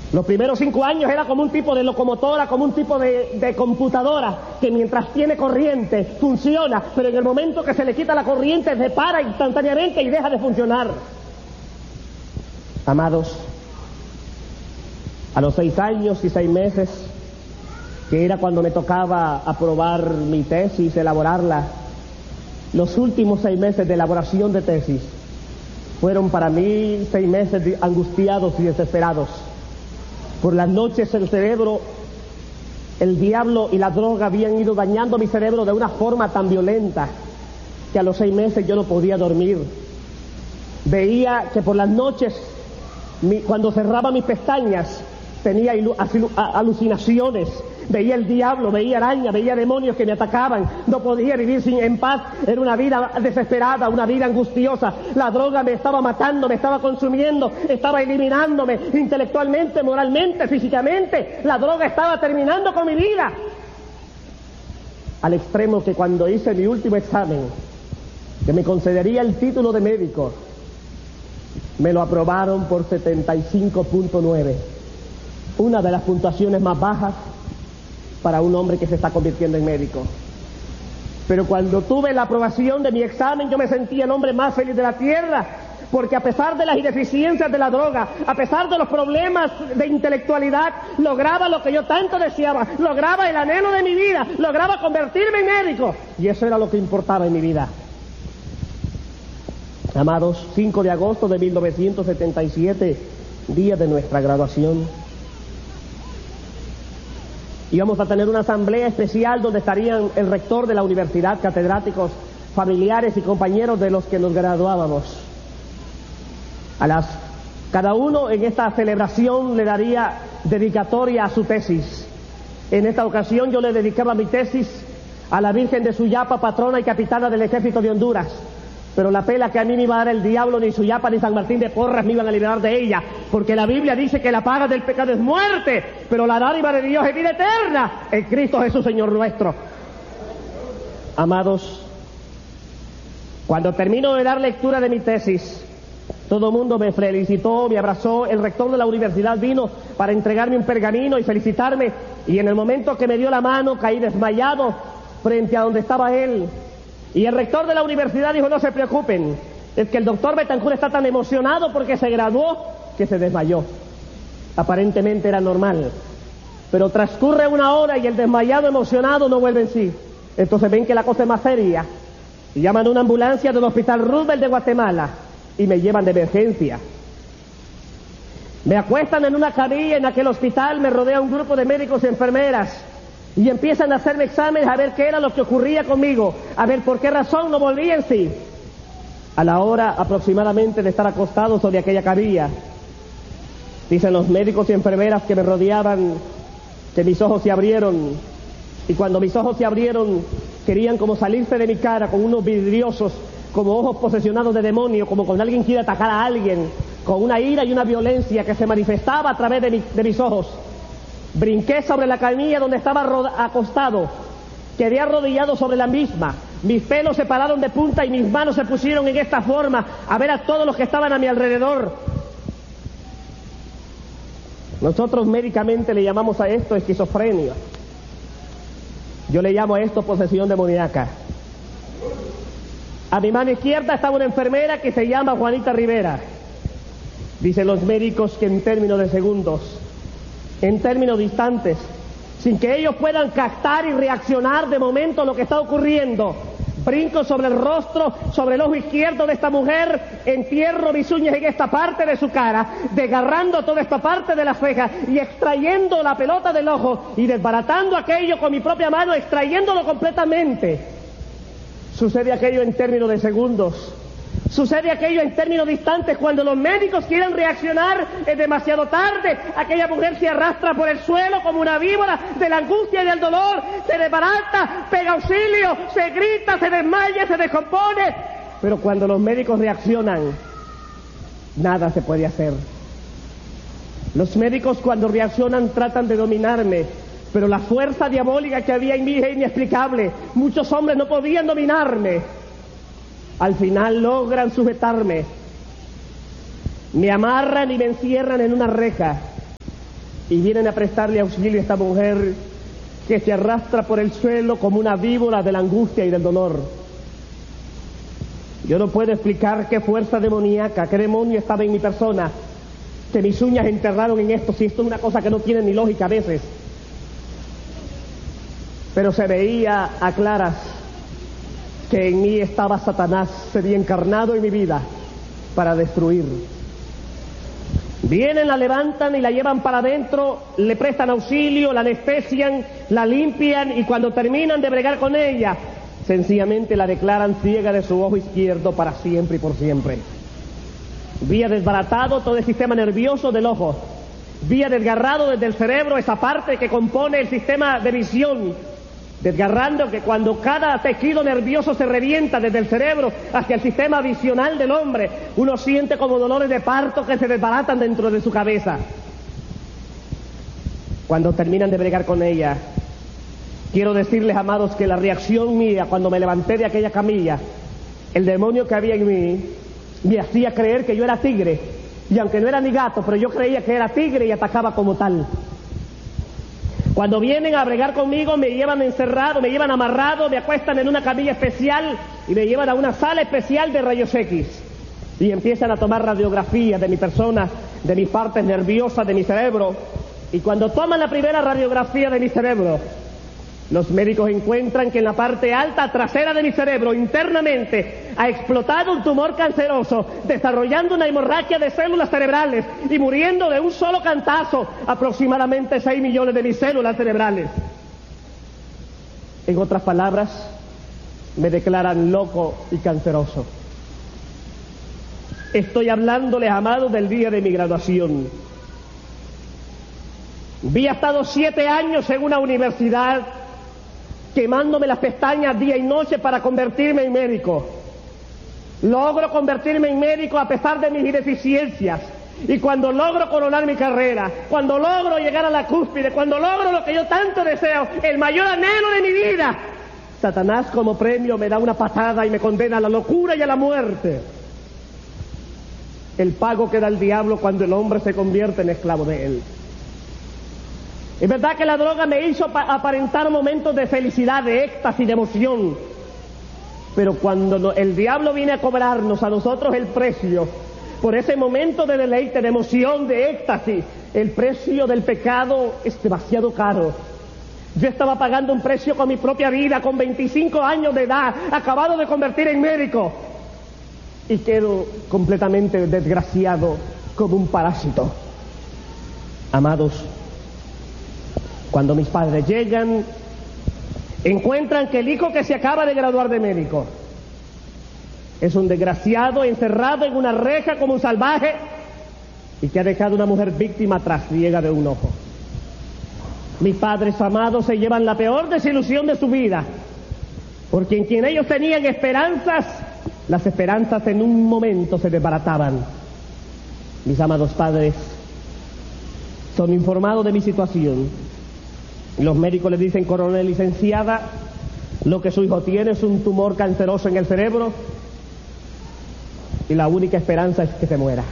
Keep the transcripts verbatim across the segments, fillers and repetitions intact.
Los primeros cinco años era como un tipo de locomotora, como un tipo de, de computadora, que mientras tiene corriente funciona, pero en el momento que se le quita la corriente se para instantáneamente y deja de funcionar. Amados, a los seis años y seis meses, que era cuando me tocaba aprobar mi tesis, elaborarla, los últimos seis meses de elaboración de tesis fueron para mí seis meses angustiados y desesperados. Por las noches el cerebro, el diablo y la droga habían ido dañando mi cerebro de una forma tan violenta que a los seis meses yo no podía dormir. Veía que por las noches, mi, cuando cerraba mis pestañas, tenía ilu, alucinaciones. Veía el diablo, veía arañas, veía demonios que me atacaban. No podía vivir sin en paz. Era una vida desesperada, una vida angustiosa. La droga me estaba matando, me estaba consumiendo, estaba eliminándome intelectualmente, moralmente, físicamente. La droga estaba terminando con mi vida. Al extremo que cuando hice mi último examen, que me concedería el título de médico, me lo aprobaron por setenta y cinco punto nueve. Una de las puntuaciones más bajas para un hombre que se está convirtiendo en médico. Pero cuando tuve la aprobación de mi examen, yo me sentía el hombre más feliz de la tierra, porque a pesar de las ineficiencias de la droga, a pesar de los problemas de intelectualidad, lograba lo que yo tanto deseaba, lograba el anhelo de mi vida, lograba convertirme en médico, y eso era lo que importaba en mi vida. Amados, cinco de agosto de mil novecientos setenta y siete, día de nuestra graduación, íbamos a tener una asamblea especial donde estarían el rector de la universidad, catedráticos, familiares y compañeros de los que nos graduábamos. A las, cada uno en esta celebración le daría dedicatoria a su tesis. En esta ocasión yo le dedicaba mi tesis a la Virgen de Suyapa, patrona y capitana del Ejército de Honduras. Pero la pela que a mí me iba a dar el diablo, ni Suyapa ni San Martín de Porras me iban a liberar de ella, porque la Biblia dice que la paga del pecado es muerte, pero la dádiva de Dios es vida eterna en Cristo Jesús Señor nuestro. Amados, cuando termino de dar lectura de mi tesis, todo el mundo me felicitó, me abrazó. El rector de la universidad vino para entregarme un pergamino y felicitarme, y en el momento que me dio la mano caí desmayado frente a donde estaba él. Y el rector de la universidad dijo: no se preocupen, es que el doctor Betancur está tan emocionado porque se graduó que se desmayó. Aparentemente era normal, pero transcurre una hora y el desmayado emocionado no vuelve en sí. Entonces ven que la cosa es más seria y llaman a una ambulancia del Hospital Roosevelt de Guatemala y me llevan de emergencia. Me acuestan en una camilla en aquel hospital, me rodea un grupo de médicos y enfermeras y empiezan a hacerme exámenes a ver qué era lo que ocurría conmigo, a ver por qué razón no volví en sí. A la hora aproximadamente de estar acostado sobre aquella camilla, dicen los médicos y enfermeras que me rodeaban que mis ojos se abrieron, y cuando mis ojos se abrieron querían como salirse de mi cara con unos vidriosos, como ojos posesionados de demonio, como cuando alguien quiere atacar a alguien, con una ira y una violencia que se manifestaba a través de, mi, de mis ojos. Brinqué sobre la camilla donde estaba acostado, quedé arrodillado sobre la misma, mis pelos se pararon de punta y mis manos se pusieron en esta forma a ver a todos los que estaban a mi alrededor. Nosotros médicamente le llamamos a esto esquizofrenia, yo le llamo a esto posesión demoníaca. A mi mano izquierda estaba una enfermera que se llama Juanita Rivera. Dicen los médicos que en términos de segundos, en términos distantes, sin que ellos puedan captar y reaccionar de momento a lo que está ocurriendo, brinco sobre el rostro, sobre el ojo izquierdo de esta mujer, entierro mis uñas en esta parte de su cara, desgarrando toda esta parte de la ceja y extrayendo la pelota del ojo y desbaratando aquello con mi propia mano, extrayéndolo completamente. Sucede aquello en términos de segundos. Sucede aquello en términos distantes. Cuando los médicos quieren reaccionar es demasiado tarde. Aquella mujer se arrastra por el suelo como una víbora de la angustia y del dolor, se desbarata, pega auxilio, se grita, se desmaya, se descompone. Pero cuando los médicos reaccionan, nada se puede hacer. Los médicos cuando reaccionan tratan de dominarme, pero la fuerza diabólica que había en mí es inexplicable. Muchos hombres no podían dominarme. Al final logran sujetarme, me amarran y me encierran en una reja. y vienen a prestarle auxilio a esta mujer que se arrastra por el suelo como una víbora de la angustia y del dolor. Yo no puedo explicar qué fuerza demoníaca, qué demonio estaba en mi persona, que mis uñas enterraron en esto, si esto es una cosa que no tiene ni lógica a veces. Pero se veía a claras que en mí estaba Satanás, se había encarnado en mi vida para destruir. Vienen, la levantan y la llevan para adentro, le prestan auxilio, la anestesian, la limpian y cuando terminan de bregar con ella, sencillamente la declaran ciega de su ojo izquierdo para siempre y por siempre. Había desbaratado todo el sistema nervioso del ojo, había desgarrado desde el cerebro esa parte que compone el sistema de visión, desgarrando que cuando cada tejido nervioso se revienta desde el cerebro hacia el sistema visional del hombre, uno siente como dolores de parto que se desbaratan dentro de su cabeza. Cuando terminan de bregar con ella, quiero decirles, amados, que la reacción mía cuando me levanté de aquella camilla, el demonio que había en mí, me hacía creer que yo era tigre, y aunque no era ni gato, pero yo creía que era tigre y atacaba como tal. Cuando vienen a bregar conmigo, me llevan encerrado, me llevan amarrado, me acuestan en una camilla especial y me llevan a una sala especial de rayos X. Y empiezan a tomar radiografías de mi persona, de mis partes nerviosas, de mi cerebro. Y cuando toman la primera radiografía de mi cerebro, los médicos encuentran que en la parte alta trasera de mi cerebro, internamente, ha explotado un tumor canceroso, desarrollando una hemorragia de células cerebrales y muriendo de un solo cantazo aproximadamente seis millones de mis células cerebrales. En otras palabras, me declaran loco y canceroso. Estoy hablándoles, amados, del día de mi graduación. Había estado siete años en una universidad quemándome las pestañas día y noche para convertirme en médico. Logro convertirme en médico a pesar de mis deficiencias. Y cuando logro coronar mi carrera, cuando logro llegar a la cúspide, cuando logro lo que yo tanto deseo, el mayor anhelo de mi vida, Satanás como premio me da una patada y me condena a la locura y a la muerte. El pago que da el diablo cuando el hombre se convierte en esclavo de él. Es verdad que la droga me hizo aparentar momentos de felicidad, de éxtasis, de emoción. Pero cuando el diablo viene a cobrarnos a nosotros el precio por ese momento de deleite, de emoción, de éxtasis, el precio del pecado es demasiado caro. Yo estaba pagando un precio con mi propia vida, con veinticinco años de edad, acabado de convertir en médico. Y quedo completamente desgraciado como un parásito. Amados, cuando mis padres llegan, encuentran que el hijo que se acaba de graduar de médico es un desgraciado encerrado en una reja como un salvaje y que ha dejado una mujer víctima atrás, ciega de un ojo. Mis padres amados se llevan la peor desilusión de su vida, porque en quien ellos tenían esperanzas, las esperanzas en un momento se desbarataban. Mis amados padres son informados de mi situación. Los médicos le dicen: coronel, licenciada, lo que su hijo tiene es un tumor canceroso en el cerebro y la única esperanza es que se muera.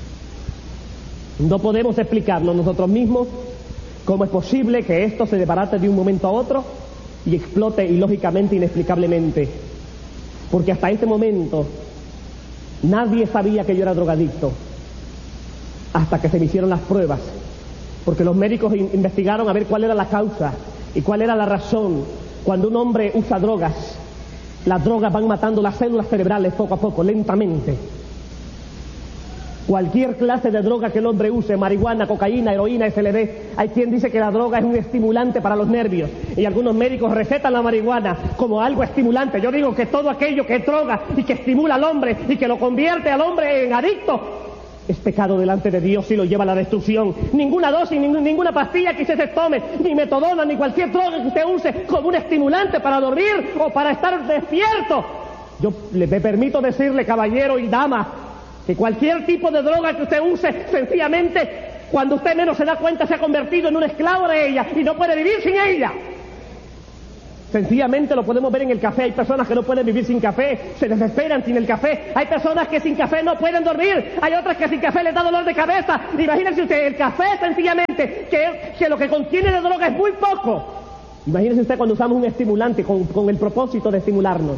No podemos explicarnos nosotros mismos cómo es posible que esto se desbarate de un momento a otro y explote ilógicamente, inexplicablemente, porque hasta ese momento nadie sabía que yo era drogadicto hasta que se me hicieron las pruebas, porque los médicos investigaron a ver cuál era la causa y cuál era la razón. Cuando un hombre usa drogas, las drogas van matando las células cerebrales poco a poco, lentamente. Cualquier clase de droga que el hombre use, marihuana, cocaína, heroína, S L D, hay quien dice que la droga es un estimulante para los nervios y algunos médicos recetan la marihuana como algo estimulante. Yo digo que todo aquello que es droga y que estimula al hombre y que lo convierte al hombre en adicto es pecado delante de Dios y lo lleva a la destrucción. Ninguna dosis, ningún, ninguna pastilla que usted se tome, ni metadona, ni cualquier droga que usted use como un estimulante para dormir o para estar despierto. Yo le me permito decirle, caballero y dama, que cualquier tipo de droga que usted use, sencillamente, cuando usted menos se da cuenta, se ha convertido en un esclavo de ella y no puede vivir sin ella. Sencillamente lo podemos ver en el café. Hay personas que no pueden vivir sin café, se desesperan sin el café. Hay personas que sin café no pueden dormir. Hay otras que sin café les da dolor de cabeza. Imagínense usted, el café sencillamente, que, que lo que contiene de droga es muy poco. Imagínense usted cuando usamos un estimulante con, con el propósito de estimularnos.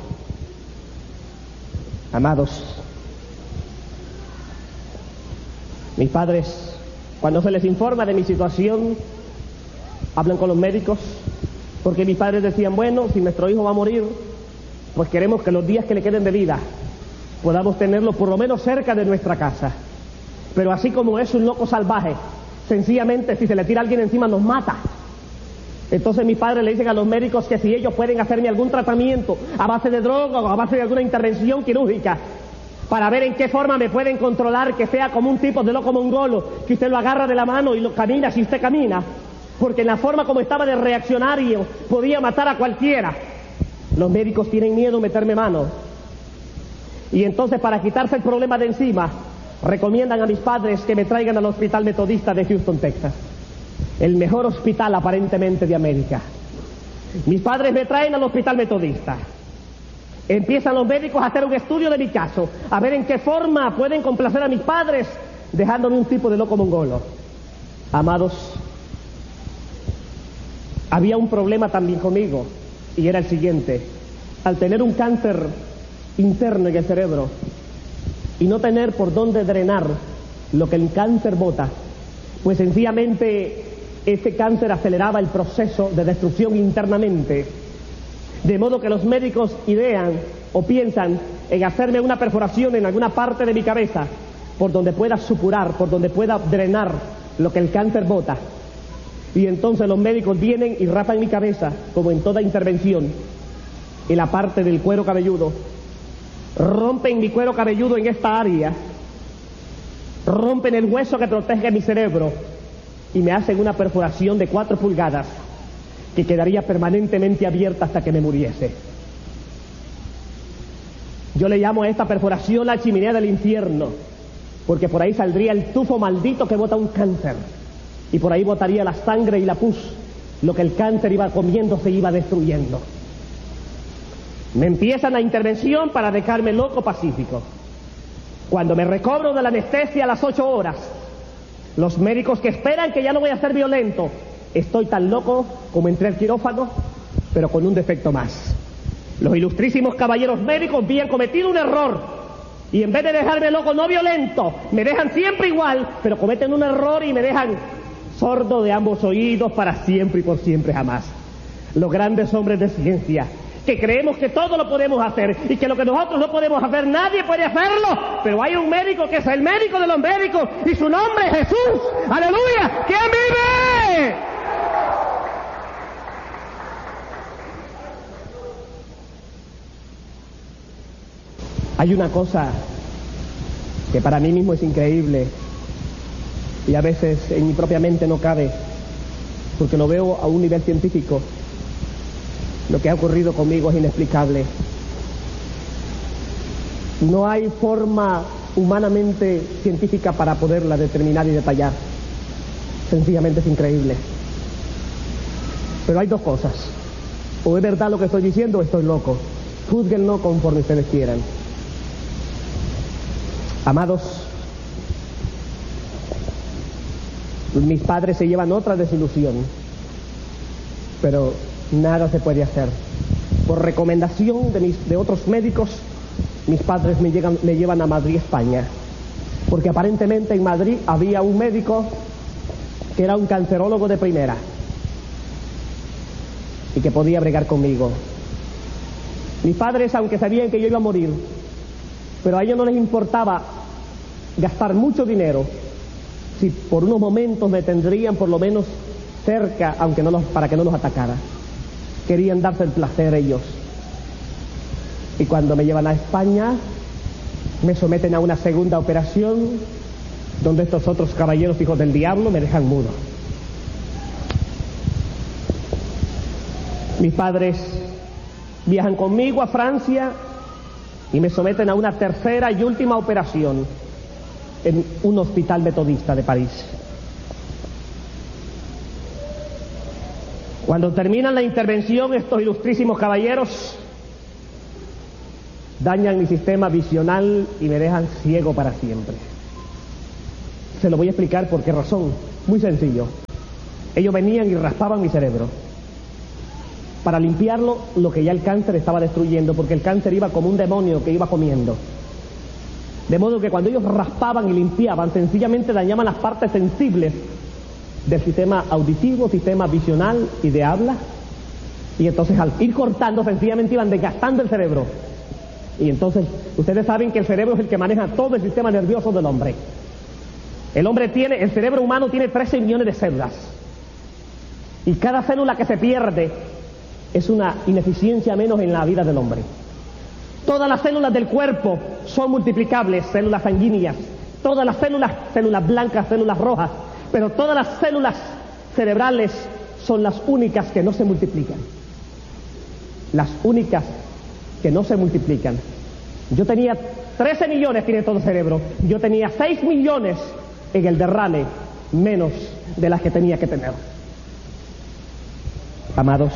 Amados, mis padres, cuando se les informa de mi situación, hablan con los médicos, porque mis padres decían, bueno, si nuestro hijo va a morir, pues queremos que los días que le queden de vida podamos tenerlo por lo menos cerca de nuestra casa. Pero así como es un loco salvaje, sencillamente si se le tira a alguien encima nos mata. Entonces mis padres le dicen a los médicos que si ellos pueden hacerme algún tratamiento a base de droga o a base de alguna intervención quirúrgica para ver en qué forma me pueden controlar, que sea como un tipo de loco mongolo, que usted lo agarra de la mano y lo camina si usted camina, porque en la forma como estaba de reaccionario podía matar a cualquiera. Los médicos tienen miedo a meterme mano. Y entonces, para quitarse el problema de encima, recomiendan a mis padres que me traigan al Hospital Metodista de Houston, Texas. El mejor hospital aparentemente de América. Mis padres me traen al Hospital Metodista. Empiezan los médicos a hacer un estudio de mi caso, a ver en qué forma pueden complacer a mis padres, dejándome un tipo de loco mongolo. Amados, había un problema también conmigo, y era el siguiente. Al tener un cáncer interno en el cerebro y no tener por dónde drenar lo que el cáncer bota, pues sencillamente ese cáncer aceleraba el proceso de destrucción internamente, de modo que los médicos idean o piensan en hacerme una perforación en alguna parte de mi cabeza por donde pueda supurar, por donde pueda drenar lo que el cáncer bota. Y entonces los médicos vienen y rapan mi cabeza, como en toda intervención, en la parte del cuero cabelludo, rompen mi cuero cabelludo en esta área, rompen el hueso que protege mi cerebro y me hacen una perforación de cuatro pulgadas que quedaría permanentemente abierta hasta que me muriese. Yo le llamo a esta perforación la chimenea del infierno, porque por ahí saldría el tufo maldito que bota un cáncer, y por ahí botaría la sangre y la pus, lo que el cáncer iba comiendo se iba destruyendo. Me empiezan la intervención para dejarme loco pacífico. Cuando me recobro de la anestesia a las ocho horas, los médicos que esperan que ya no voy a ser violento, estoy tan loco como entré al quirófano, pero con un defecto más. Los ilustrísimos caballeros médicos habían cometido un error, y en vez de dejarme loco no violento, me dejan siempre igual, pero cometen un error y me dejan sordo de ambos oídos para siempre y por siempre jamás. Los grandes hombres de ciencia, que creemos que todo lo podemos hacer y que lo que nosotros no podemos hacer nadie puede hacerlo, pero hay un médico que es el médico de los médicos y su nombre es Jesús. ¡Aleluya! ¿Quién vive? Hay una cosa que para mí mismo es increíble y a veces en mi propia mente no cabe, porque lo veo a un nivel científico. Lo que ha ocurrido conmigo es inexplicable. No hay forma humanamente científica para poderla determinar y detallar. Sencillamente es increíble. Pero hay dos cosas. O es verdad lo que estoy diciendo o estoy loco. Júzguenlo conforme ustedes quieran. Amados, mis padres se llevan otra desilusión, pero nada se puede hacer. Por recomendación de, mis, de otros médicos, mis padres me, llegan, me llevan a Madrid, España, porque aparentemente en Madrid había un médico que era un cancerólogo de primera y que podía bregar conmigo. Mis padres, aunque sabían que yo iba a morir, pero a ellos no les importaba gastar mucho dinero si por unos momentos me tendrían por lo menos cerca, aunque no los, para que no los atacara. Querían darse el placer ellos. Y cuando me llevan a España, me someten a una segunda operación, donde estos otros caballeros hijos del diablo me dejan mudo. Mis padres viajan conmigo a Francia y me someten a una tercera y última operación en un hospital metodista de París. Cuando terminan la intervención, estos ilustrísimos caballeros dañan mi sistema visional y me dejan ciego para siempre. Se lo voy a explicar por qué razón. Muy sencillo. Ellos venían y raspaban mi cerebro para limpiarlo, lo que ya el cáncer estaba destruyendo, porque el cáncer iba como un demonio que iba comiendo. De modo que cuando ellos raspaban y limpiaban, sencillamente dañaban las partes sensibles del sistema auditivo, sistema visional y de habla. Y entonces al ir cortando, sencillamente iban desgastando el cerebro. Y entonces, ustedes saben que el cerebro es el que maneja todo el sistema nervioso del hombre. El hombre tiene, el cerebro humano tiene trece millones de células. Y cada célula que se pierde es una ineficiencia menos en la vida del hombre. Todas las células del cuerpo son multiplicables, células sanguíneas. Todas las células, células blancas, células rojas. Pero todas las células cerebrales son las únicas que no se multiplican. Las únicas que no se multiplican. Yo tenía trece millones, tiene todo el cerebro. Yo tenía seis millones en el derrame, menos de las que tenía que tener. Amados,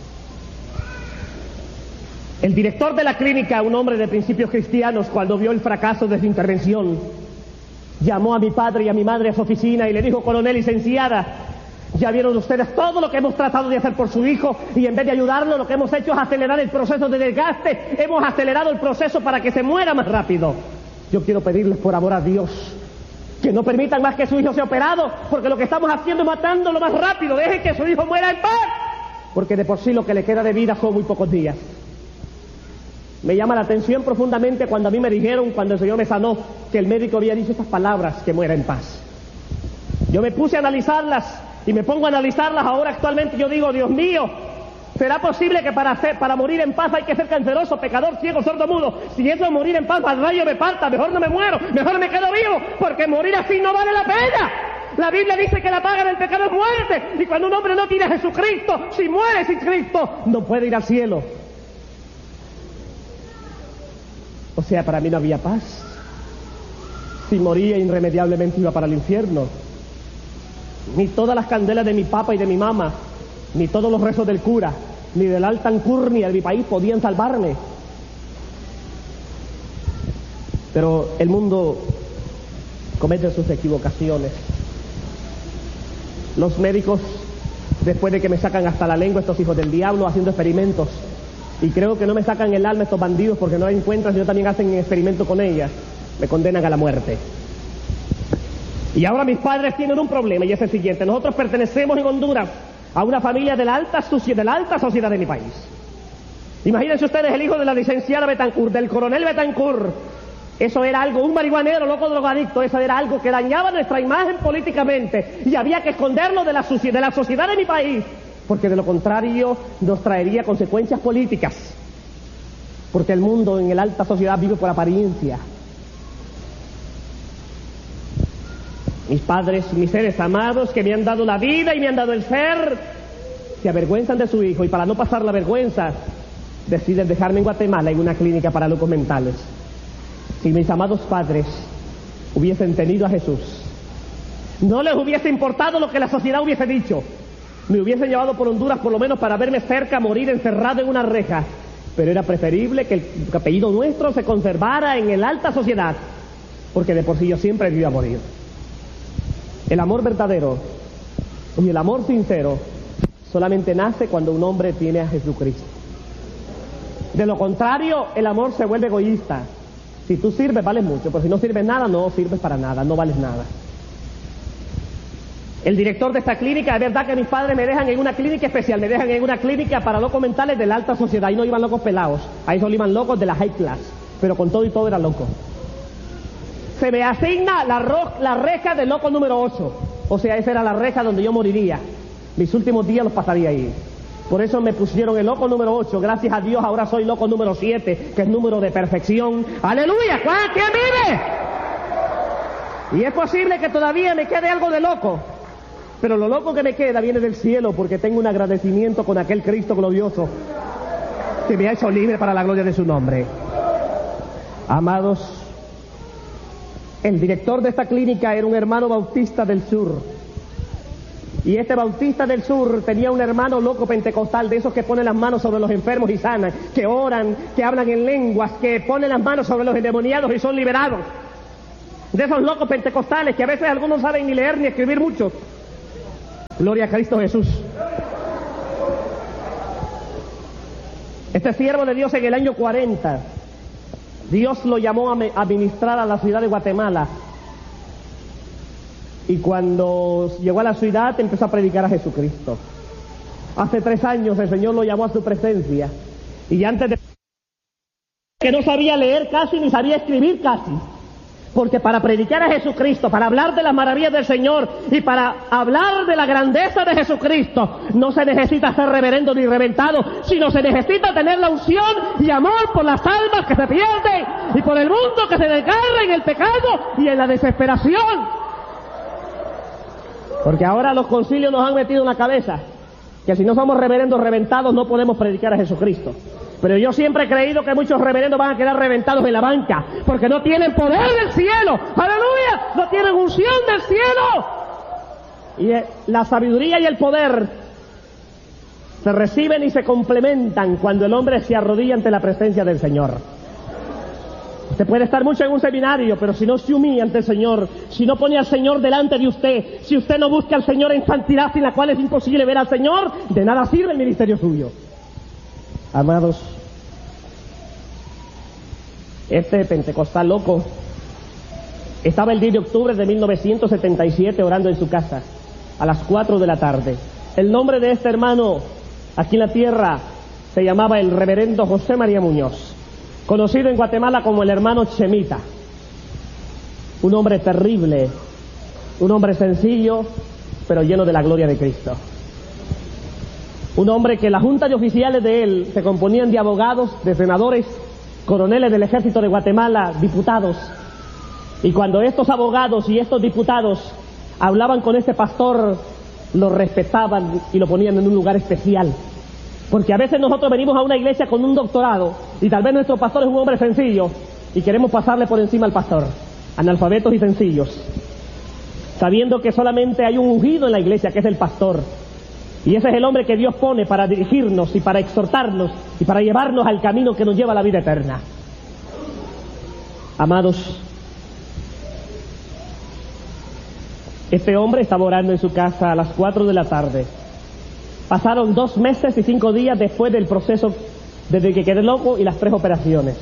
el director de la clínica, un hombre de principios cristianos, cuando vio el fracaso de su intervención, llamó a mi padre y a mi madre a su oficina y le dijo: coronel, licenciada, ya vieron ustedes todo lo que hemos tratado de hacer por su hijo, y en vez de ayudarlo, lo que hemos hecho es acelerar el proceso de desgaste. Hemos acelerado el proceso para que se muera más rápido. Yo quiero pedirles, por amor a Dios, que no permitan más que su hijo sea operado, porque lo que estamos haciendo es matándolo más rápido. Dejen que su hijo muera en paz, porque de por sí lo que le queda de vida son muy pocos días. Me llama la atención profundamente cuando a mí me dijeron, cuando el Señor me sanó, que el médico había dicho estas palabras: que muera en paz. Yo me puse a analizarlas y me pongo a analizarlas ahora actualmente. Yo digo: Dios mío, ¿será posible que para, hacer, para morir en paz hay que ser canceroso, pecador, ciego, sordo, mudo? Si eso es morir en paz, más rayo me parta, mejor no me muero, mejor me quedo vivo, porque morir así no vale la pena. La Biblia dice que la paga del pecado es muerte, y cuando un hombre no tiene a Jesucristo, si muere sin Cristo, no puede ir al cielo. O sea, para mí no había paz. Si moría, irremediablemente iba para el infierno. Ni todas las candelas de mi papá y de mi mamá, ni todos los rezos del cura, ni del Altancur, ni de mi país podían salvarme. Pero el mundo comete sus equivocaciones. Los médicos, después de que me sacan hasta la lengua estos hijos del diablo haciendo experimentos, y creo que no me sacan el alma estos bandidos porque no la encuentran, sino también hacen experimento con ellas, me condenan a la muerte. Y ahora mis padres tienen un problema, y es el siguiente: nosotros pertenecemos en Honduras a una familia de la alta, de la alta sociedad de mi país. Imagínense ustedes el hijo de la licenciada Betancourt, del coronel Betancourt. Eso era algo, un marihuanero, loco, drogadicto. Eso era algo que dañaba nuestra imagen políticamente, y había que esconderlo de la, de la sociedad de mi país, porque de lo contrario nos traería consecuencias políticas, porque el mundo en la alta sociedad vive por apariencia. Mis padres, mis seres amados, que me han dado la vida y me han dado el ser, se avergüenzan de su hijo, y para no pasar la vergüenza deciden dejarme en Guatemala en una clínica para locos mentales. Si mis amados padres hubiesen tenido a Jesús, no les hubiese importado lo que la sociedad hubiese dicho. Me hubiesen llevado por Honduras por lo menos para verme cerca morir encerrado en una reja, pero era preferible que el apellido nuestro se conservara en la alta sociedad, porque de por sí yo siempre iba a morir. El amor verdadero y el amor sincero solamente nace cuando un hombre tiene a Jesucristo. De lo contrario, el amor se vuelve egoísta. Si tú sirves, vales mucho, pero si no sirves nada, no sirves para nada, no vales nada. El director de esta clínica, es verdad que mis padres me dejan en una clínica especial, me dejan en una clínica para locos mentales de la alta sociedad, y no iban locos pelados, ahí solo iban locos de la high class, pero con todo y todo era loco. Se me asigna la, ro la reja del loco número ocho, o sea, esa era la reja donde yo moriría. Mis últimos días los pasaría ahí. Por eso me pusieron el loco número ocho. Gracias a Dios ahora soy loco número siete, que es número de perfección. ¡Aleluya! ¿Quién vive? Y es posible que todavía me quede algo de loco, pero lo loco que me queda viene del cielo, porque tengo un agradecimiento con aquel Cristo glorioso que me ha hecho libre para la gloria de su nombre. Amados, el director de esta clínica era un hermano bautista del sur. Y este Bautista del Sur tenía un hermano loco pentecostal, de esos que ponen las manos sobre los enfermos y sanan, que oran, que hablan en lenguas, que ponen las manos sobre los endemoniados y son liberados. De esos locos pentecostales que a veces algunos no saben ni leer ni escribir mucho. Gloria a Cristo Jesús. Este siervo de Dios en el año cuarenta, Dios lo llamó a ministrar a la ciudad de Guatemala. Y cuando llegó a la ciudad empezó a predicar a Jesucristo. Hace tres años el Señor lo llamó a su presencia. Y antes de... que no sabía leer casi ni sabía escribir casi. Porque para predicar a Jesucristo, para hablar de las maravillas del Señor y para hablar de la grandeza de Jesucristo, no se necesita ser reverendo ni reventado, sino se necesita tener la unción y amor por las almas que se pierden y por el mundo que se desgarra en el pecado y en la desesperación. Porque ahora los concilios nos han metido en la cabeza que si no somos reverendos reventados no podemos predicar a Jesucristo. Pero yo siempre he creído que muchos reverendos van a quedar reventados en la banca, porque no tienen poder del cielo, aleluya, no tienen unción del cielo. Y la sabiduría y el poder se reciben y se complementan cuando el hombre se arrodilla ante la presencia del Señor. Usted puede estar mucho en un seminario, pero si no se humilla ante el Señor, si no pone al Señor delante de usted, si usted no busca al Señor en santidad, sin la cual es imposible ver al Señor, de nada sirve el ministerio suyo. Amados, este pentecostal loco estaba el diez de octubre de mil novecientos setenta y siete orando en su casa a las cuatro de la tarde. El nombre de este hermano aquí en la tierra se llamaba el reverendo José María Muñoz, conocido en Guatemala como el hermano Chemita. Un hombre terrible, un hombre sencillo, pero lleno de la gloria de Cristo. Un hombre que la junta de oficiales de él se componían de abogados, de senadores, coroneles del ejército de Guatemala, diputados. Y cuando estos abogados y estos diputados hablaban con este pastor, lo respetaban y lo ponían en un lugar especial. Porque a veces nosotros venimos a una iglesia con un doctorado y tal vez nuestro pastor es un hombre sencillo y queremos pasarle por encima al pastor, analfabetos y sencillos, sabiendo que solamente hay un ungido en la iglesia que es el pastor. Y ese es el hombre que Dios pone para dirigirnos y para exhortarnos y para llevarnos al camino que nos lleva a la vida eterna. Amados, este hombre estaba orando en su casa a las cuatro de la tarde. Pasaron dos meses y cinco días después del proceso, desde que quedé loco y las tres operaciones.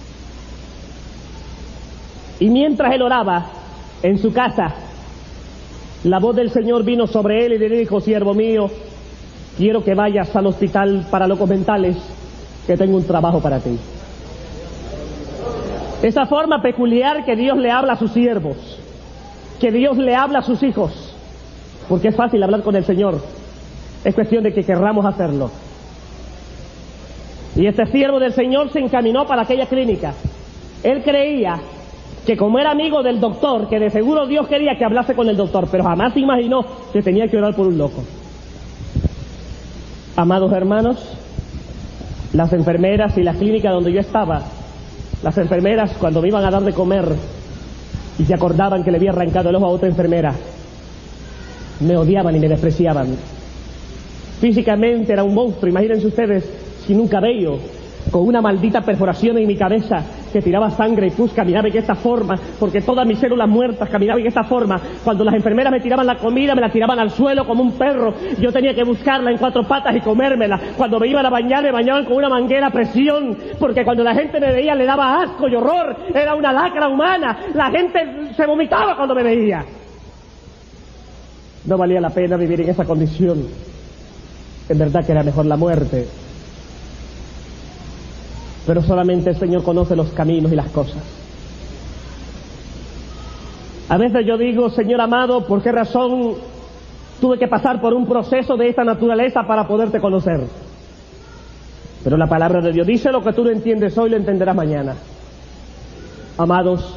Y mientras él oraba en su casa, la voz del Señor vino sobre él y le dijo: siervo mío, quiero que vayas al hospital para locos mentales, que tengo un trabajo para ti. Esa forma peculiar que Dios le habla a sus siervos, que Dios le habla a sus hijos, porque es fácil hablar con el Señor, es cuestión de que querramos hacerlo. Y este siervo del Señor se encaminó para aquella clínica. Él creía que como era amigo del doctor, que de seguro Dios quería que hablase con el doctor, pero jamás se imaginó que tenía que orar por un loco. Amados hermanos, las enfermeras y la clínica donde yo estaba, las enfermeras cuando me iban a dar de comer y se acordaban que le había arrancado el ojo a otra enfermera, me odiaban y me despreciaban. Físicamente era un monstruo, imagínense ustedes, sin un cabello, con una maldita perforación en mi cabeza que tiraba sangre y pus, caminaba en esta forma, porque todas mis células muertas caminaban en esta forma. Cuando las enfermeras me tiraban la comida, me la tiraban al suelo como un perro, yo tenía que buscarla en cuatro patas y comérmela. Cuando me iban a bañar, me bañaban con una manguera a presión, porque cuando la gente me veía le daba asco y horror, era una lacra humana, la gente se vomitaba cuando me veía. No valía la pena vivir en esa condición, en verdad que era mejor la muerte. Pero solamente el Señor conoce los caminos y las cosas. A veces yo digo: Señor amado, ¿por qué razón tuve que pasar por un proceso de esta naturaleza para poderte conocer? Pero la palabra de Dios dice: lo que tú no entiendes hoy lo entenderás mañana. Amados,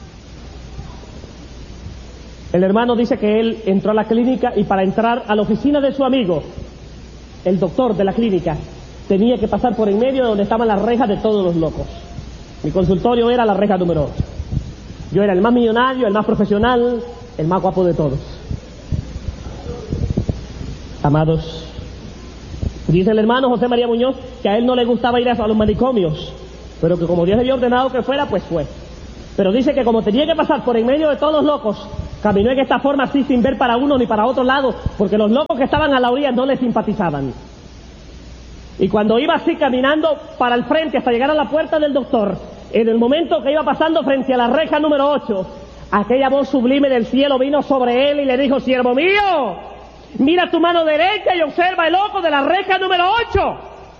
el hermano dice que él entró a la clínica y para entrar a la oficina de su amigo, el doctor de la clínica, tenía que pasar por en medio de donde estaban las rejas de todos los locos. Mi consultorio era la reja número ocho. Yo era el más millonario, el más profesional, el más guapo de todos. Amados, dice el hermano José María Muñoz que a él no le gustaba ir a los manicomios, pero que como Dios le había ordenado que fuera, pues fue. Pero dice que como tenía que pasar por en medio de todos los locos, caminó en esta forma así sin ver para uno ni para otro lado, porque los locos que estaban a la orilla no le simpatizaban. Y cuando iba así caminando para el frente hasta llegar a la puerta del doctor, en el momento que iba pasando frente a la reja número ocho, aquella voz sublime del cielo vino sobre él y le dijo: siervo mío, mira tu mano derecha y observa el ojo de la reja número ocho.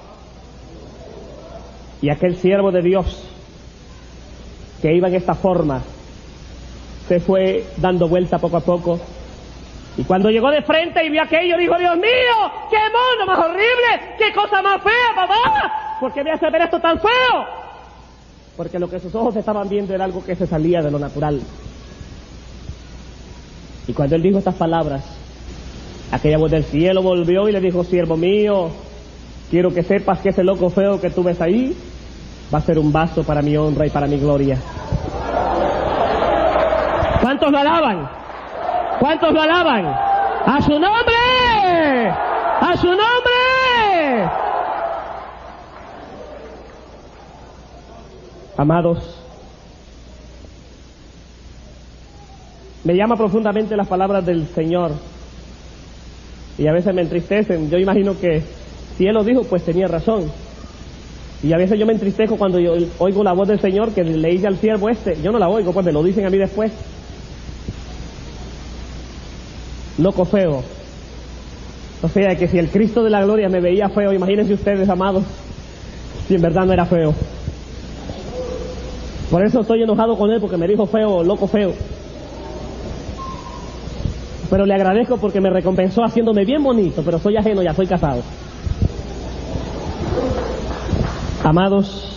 Y aquel siervo de Dios, que iba en esta forma, se fue dando vuelta poco a poco. Y cuando llegó de frente y vio aquello, dijo: Dios mío, qué mono más horrible, qué cosa más fea, papá. ¿Por qué me hace ver esto tan feo? Porque lo que sus ojos estaban viendo era algo que se salía de lo natural. Y cuando él dijo estas palabras, aquella voz del cielo volvió y le dijo: siervo mío, quiero que sepas que ese loco feo que tú ves ahí va a ser un vaso para mi honra y para mi gloria. ¿Cuántos lo alaban? ¿Cuántos lo alaban? ¡A su nombre! ¡A su nombre! Amados, me llama profundamente las palabras del Señor y a veces me entristecen. Yo imagino que si Él lo dijo, pues tenía razón. Y a veces yo me entristezco cuando yo oigo la voz del Señor que le dice al siervo este. Yo no la oigo, pues me lo dicen a mí después. Loco feo. O sea, que si el Cristo de la gloria me veía feo, imagínense ustedes, amados, si en verdad no era feo. Por eso estoy enojado con Él, porque me dijo feo, loco feo. Pero le agradezco porque me recompensó haciéndome bien bonito, pero soy ajeno, ya soy casado. Amados,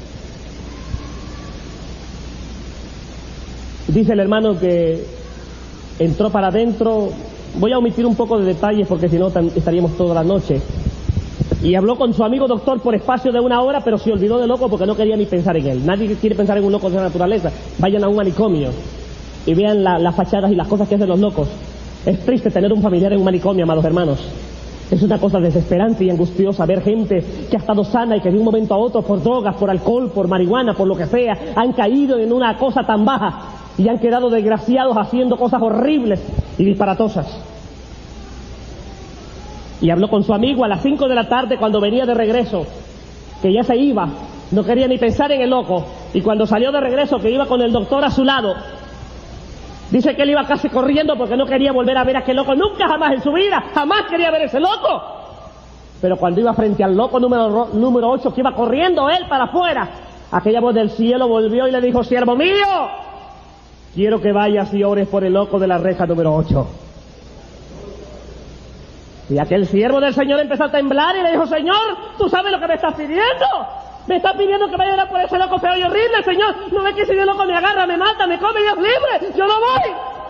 dice el hermano que entró para adentro. Voy a omitir un poco de detalles porque si no estaríamos toda la noche. Y habló con su amigo doctor por espacio de una hora, pero se olvidó del loco porque no quería ni pensar en él. Nadie quiere pensar en un loco de esa naturaleza. Vayan a un manicomio y vean la, las fachadas y las cosas que hacen los locos. Es triste tener un familiar en un manicomio, amados hermanos. Es una cosa desesperante y angustiosa ver gente que ha estado sana y que de un momento a otro, por drogas, por alcohol, por marihuana, por lo que sea, han caído en una cosa tan baja y han quedado desgraciados haciendo cosas horribles y disparatosas. Y habló con su amigo a las cinco de la tarde cuando venía de regreso, que ya se iba, no quería ni pensar en el loco, y cuando salió de regreso, que iba con el doctor a su lado, dice que él iba casi corriendo porque no quería volver a ver a aquel loco, nunca jamás en su vida, jamás quería ver a ese loco. Pero cuando iba frente al loco número, número ocho, que iba corriendo él para afuera, aquella voz del cielo volvió y le dijo: siervo mío, quiero que vayas y ores por el loco de la reja número ocho. Y aquel siervo del Señor empezó a temblar y le dijo: Señor, ¿tú sabes lo que me estás pidiendo? Me estás pidiendo que vaya a orar por ese loco feo y horrible, Señor. ¿No ves que ese loco me agarra, me mata, me come y es libre? Yo no voy.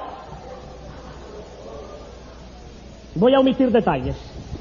Voy a omitir detalles.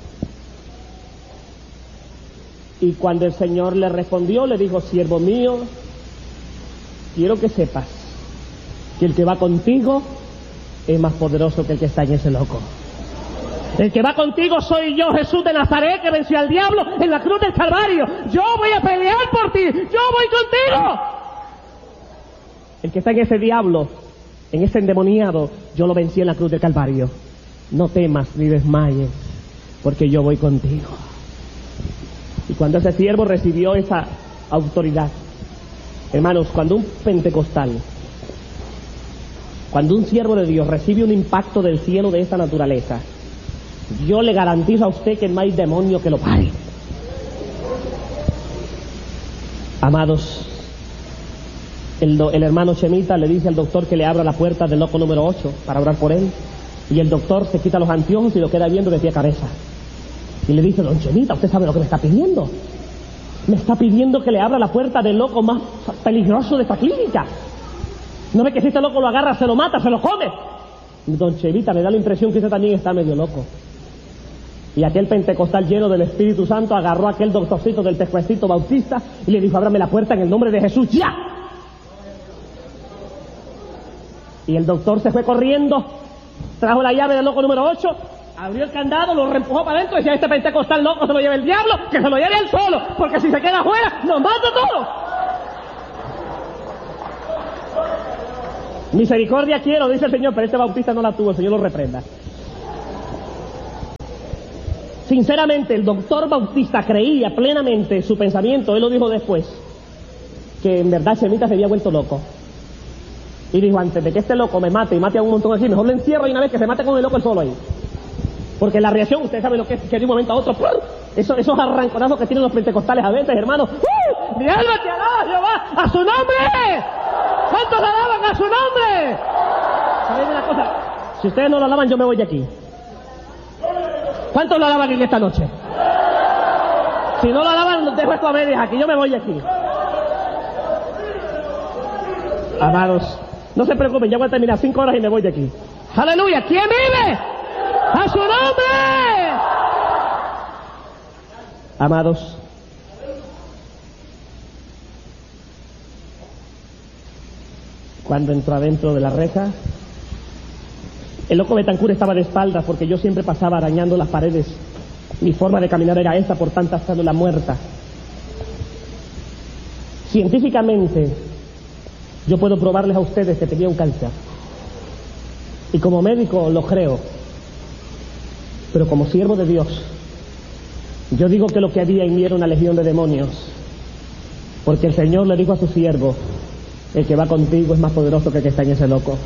Y cuando el Señor le respondió, le dijo: siervo mío, quiero que sepas que el que va contigo es más poderoso que el que está en ese loco. El que va contigo soy yo, Jesús de Nazaret, que venció al diablo en la cruz del Calvario. Yo voy a pelear por ti, yo voy contigo. El que está en ese diablo, en ese endemoniado, yo lo vencí en la cruz del Calvario. No temas ni desmayes, porque yo voy contigo. Y cuando ese siervo recibió esa autoridad, hermanos, cuando un pentecostal, cuando un siervo de Dios recibe un impacto del cielo de esta naturaleza, yo le garantizo a usted que no hay demonio que lo pare. Amados, el, do, el hermano Chemita le dice al doctor que le abra la puerta del loco número ocho para orar por él, y el doctor se quita los anteojos y lo queda viendo de pie a cabeza y le dice: don Chemita, ¿usted sabe lo que me está pidiendo? Me está pidiendo que le abra la puerta del loco más peligroso de esta clínica. ¿No ve que si este loco lo agarra, se lo mata, se lo come? Don Chemita, me da la impresión que usted también está medio loco. Y aquel pentecostal lleno del Espíritu Santo agarró a aquel doctorcito del pescuecito bautista y le dijo: ábrame la puerta en el nombre de Jesús, ¡ya! Y el doctor se fue corriendo, trajo la llave del loco número ocho abrió el candado, lo reempujó para adentro y decía, este pentecostal loco se lo lleve el diablo, que se lo lleve él solo, porque si se queda afuera, nos mata todo. Misericordia quiero, dice el Señor, pero este bautista no la tuvo, el Señor lo reprenda. Sinceramente, el doctor Bautista creía plenamente su pensamiento, él lo dijo después, que en verdad Chemita se había vuelto loco. Y dijo, antes de que este loco me mate y mate a un montón aquí, mejor lo encierro y una vez que se mate con el loco el solo ahí. Porque la reacción, ustedes saben lo que es, que de un momento a otro, eso, esos arranconazos que tienen los pentecostales a veces, hermanos. ¡Uh! ¡Mi alma te alaba, Jehová! ¡A su nombre! ¿Cuántos alaban a su nombre? ¿Saben una cosa? Si ustedes no lo alaban, yo me voy de aquí. ¿Cuántos lo alaban en esta noche? Si no lo alaban, los dejo esto a medias aquí, yo me voy de aquí. Amados, no se preocupen, ya voy a terminar cinco horas y me voy de aquí. ¡Aleluya! ¿Quién vive? ¡A su nombre! Amados, cuando entró adentro de la reja, el loco Betancur estaba de espaldas porque yo siempre pasaba arañando las paredes. Mi forma de caminar era esta por tantas células muertas. Científicamente, yo puedo probarles a ustedes que tenía un cáncer. Y como médico lo creo. Pero como siervo de Dios, yo digo que lo que había en mí era una legión de demonios. Porque el Señor le dijo a su siervo, el que va contigo es más poderoso que el que está en ese loco.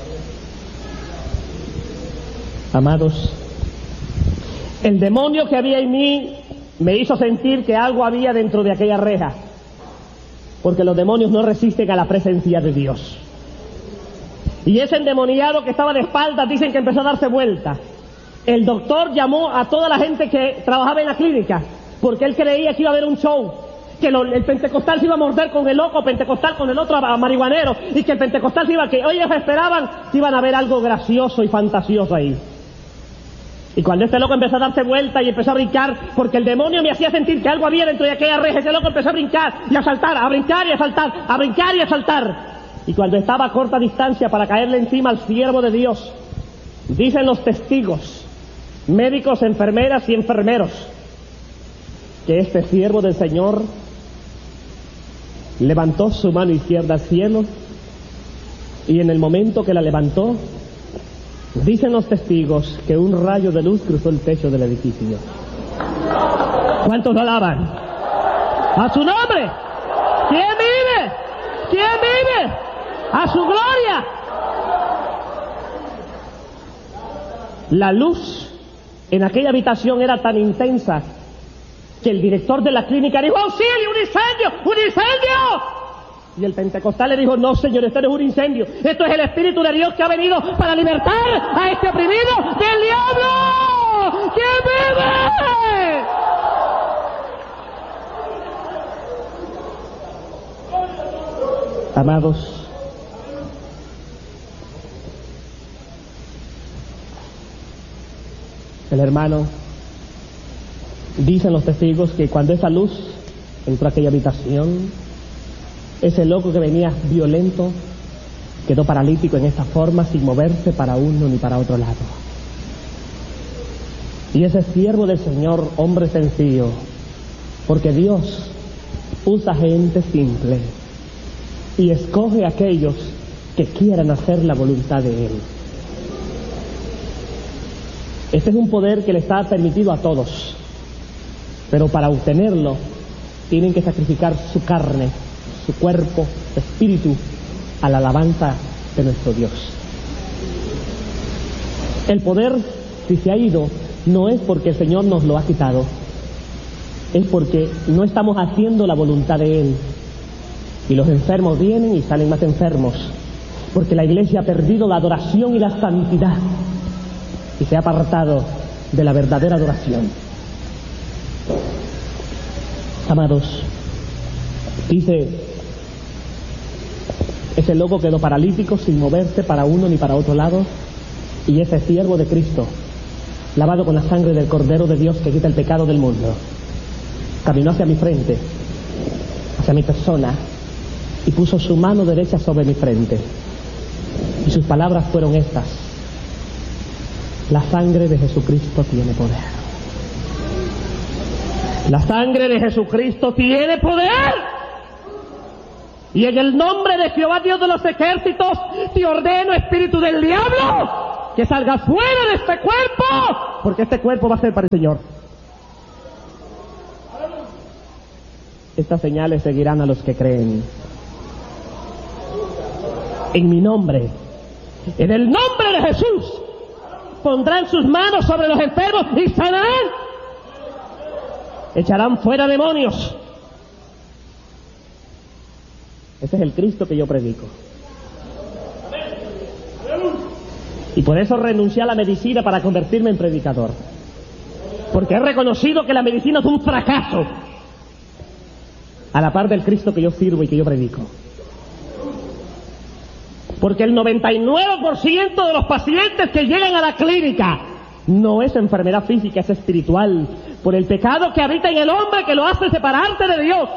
Amados, el demonio que había en mí me hizo sentir que algo había dentro de aquella reja. Porque los demonios no resisten a la presencia de Dios. Y ese endemoniado que estaba de espaldas, dicen que empezó a darse vuelta. El doctor llamó a toda la gente que trabajaba en la clínica, porque él creía que iba a haber un show, que lo, el pentecostal se iba a morder con el loco, pentecostal con el otro marihuanero, y que el pentecostal se iba, que ellos esperaban que iban a ver algo gracioso y fantasioso ahí. Y cuando este loco empezó a darse vuelta y empezó a brincar, porque el demonio me hacía sentir que algo había dentro de aquella reja, ese loco empezó a brincar y a saltar, a brincar y a saltar, a brincar y a saltar. Y cuando estaba a corta distancia para caerle encima al siervo de Dios, dicen los testigos, médicos, enfermeras y enfermeros, que este siervo del Señor levantó su mano izquierda al cielo y en el momento que la levantó, dicen los testigos que un rayo de luz cruzó el techo del edificio. ¿Cuántos lo alaban? ¡A su nombre! ¿Quién vive? ¿Quién vive? ¡A su gloria! La luz en aquella habitación era tan intensa que el director de la clínica dijo, ¡auxilio, un incendio! ¡Un incendio! Y el pentecostal le dijo, no señor, esto no es un incendio, esto es el Espíritu de Dios que ha venido para libertar a este oprimido del diablo. ¿Quién vive? Amados, el hermano, dicen los testigos que cuando esa luz entró a aquella habitación, ese loco que venía violento quedó paralítico en esta forma, sin moverse para uno ni para otro lado. Y ese siervo del Señor, hombre sencillo, porque Dios usa gente simple y escoge a aquellos que quieran hacer la voluntad de Él. Este es un poder que le está permitido a todos, pero para obtenerlo tienen que sacrificar su carne, su cuerpo, su espíritu, a la alabanza de nuestro Dios. El poder, si se ha ido, no es porque el Señor nos lo ha quitado, es porque no estamos haciendo la voluntad de Él. Y los enfermos vienen y salen más enfermos, porque la iglesia ha perdido la adoración y la santidad, y se ha apartado de la verdadera adoración. Amados, dice, ese loco quedó paralítico sin moverse para uno ni para otro lado, y ese siervo de Cristo, lavado con la sangre del Cordero de Dios que quita el pecado del mundo, caminó hacia mi frente, hacia mi persona, y puso su mano derecha sobre mi frente, y sus palabras fueron estas: La sangre de Jesucristo tiene poder. La sangre de Jesucristo tiene poder. Y en el nombre de Jehová Dios de los ejércitos, te ordeno, espíritu del diablo, que salgas fuera de este cuerpo, porque este cuerpo va a ser para el Señor. Estas señales seguirán a los que creen. En mi nombre, en el nombre de Jesús, pondrán sus manos sobre los enfermos y sanarán. Echarán fuera demonios. Ese es el Cristo que yo predico. Y por eso renuncié a la medicina para convertirme en predicador. Porque he reconocido que la medicina es un fracaso a la par del Cristo que yo sirvo y que yo predico. Porque el noventa y nueve por ciento de los pacientes que llegan a la clínica no es enfermedad física, es espiritual, por el pecado que habita en el hombre que lo hace separarse de Dios.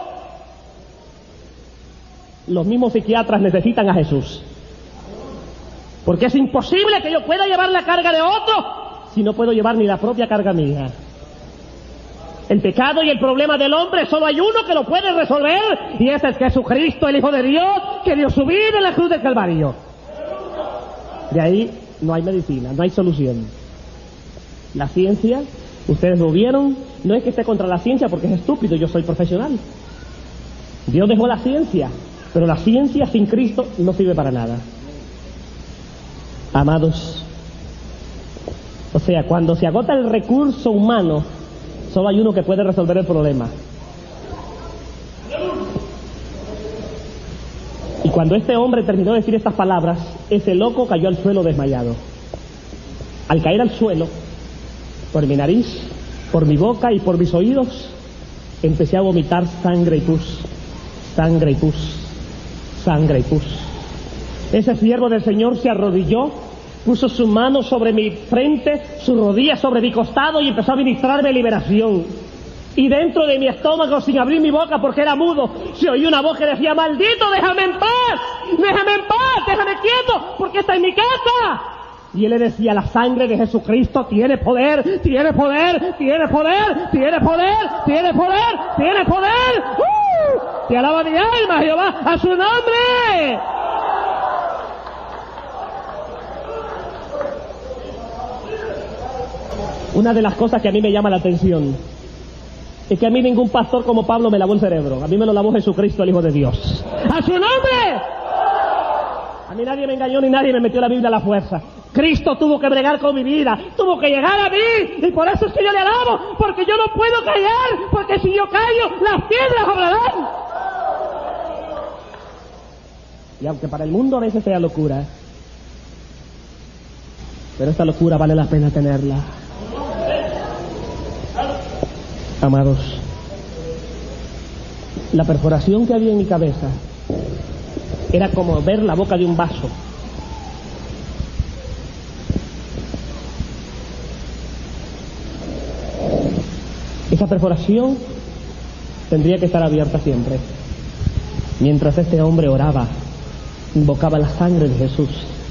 Los mismos psiquiatras necesitan a Jesús. Porque es imposible que yo pueda llevar la carga de otro si no puedo llevar ni la propia carga mía. El pecado y el problema del hombre solo hay uno que lo puede resolver, y ese es Jesucristo, el Hijo de Dios, que dio su vida en la cruz del Calvario. De ahí no hay medicina, no hay solución. La ciencia, ustedes lo vieron, no es que esté contra la ciencia porque es estúpido, yo soy profesional. Dios dejó la ciencia, pero la ciencia sin Cristo no sirve para nada. Amados, o sea, cuando se agota el recurso humano, solo hay uno que puede resolver el problema. Y cuando este hombre terminó de decir estas palabras, ese loco cayó al suelo desmayado. Al caer al suelo, por mi nariz, por mi boca y por mis oídos, empecé a vomitar sangre y pus, sangre y pus, sangre y pus. Ese siervo del Señor se arrodilló, puso su mano sobre mi frente, su rodilla sobre mi costado y empezó a ministrarme liberación. Y dentro de mi estómago, sin abrir mi boca porque era mudo, se oyó una voz que decía: maldito, déjame en paz, déjame en paz, déjame quieto, porque esta es mi casa. Y él le decía: la sangre de Jesucristo tiene poder, tiene poder, tiene poder, tiene poder, tiene poder, tiene poder. ¡Uh! Te alaba mi alma, Jehová, a su nombre. Una de las cosas que a mí me llama la atención es que a mí ningún pastor como Pablo me lavó el cerebro. A mí me lo lavó Jesucristo, el Hijo de Dios. ¡A su nombre! A mí nadie me engañó ni nadie me metió la Biblia a la fuerza. Cristo tuvo que bregar con mi vida, tuvo que llegar a mí, y por eso es que yo le alabo, porque yo no puedo callar, porque si yo callo, las piedras hablarán. Y aunque para el mundo a veces sea locura, pero esta locura vale la pena tenerla. Amados, la perforación que había en mi cabeza era como ver la boca de un vaso. Esa perforación tendría que estar abierta siempre. Mientras este hombre oraba, invocaba la sangre de Jesús.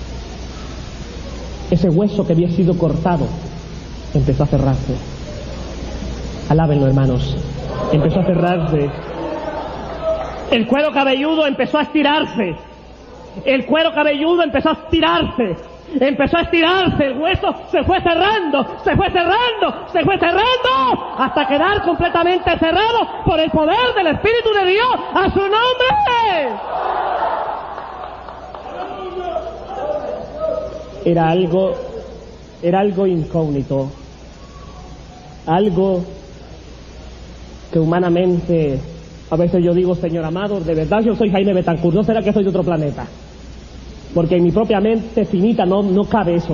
Ese hueso que había sido cortado empezó a cerrarse. Alábenlo, hermanos. Empezó a cerrarse. El cuero cabelludo empezó a estirarse. El cuero cabelludo empezó a estirarse. Empezó a estirarse. El hueso se fue cerrando, se fue cerrando, se fue cerrando, hasta quedar completamente cerrado por el poder del Espíritu de Dios. ¡A su nombre! Era algo, era algo incógnito. Algo que humanamente, a veces yo digo: Señor amado, de verdad yo soy Jaime Betancourt, ¿no será que soy de otro planeta? Porque en mi propia mente finita no, no cabe eso.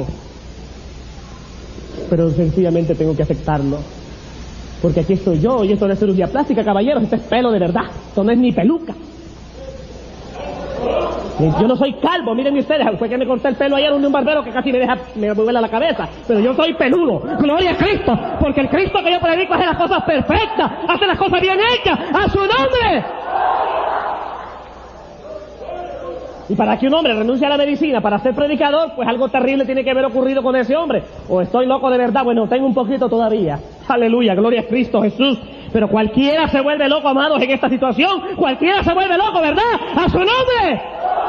Pero sencillamente tengo que aceptarlo. Porque aquí estoy yo, y esto no es cirugía plástica, caballeros, esto es pelo de verdad, esto no es ni peluca. Yo no soy calvo, miren ustedes, fue que me corté el pelo ayer un barbero que casi me deja, me vuela la cabeza, pero yo soy peludo, gloria a Cristo, porque el Cristo que yo predico hace las cosas perfectas, hace las cosas bien hechas, a su nombre. Y para que un hombre renuncie a la medicina para ser predicador, pues algo terrible tiene que haber ocurrido con ese hombre. O estoy loco de verdad, bueno, tengo un poquito todavía. Aleluya, gloria a Cristo Jesús. Pero cualquiera se vuelve loco, amados, en esta situación. Cualquiera se vuelve loco, ¿verdad? ¡A su nombre!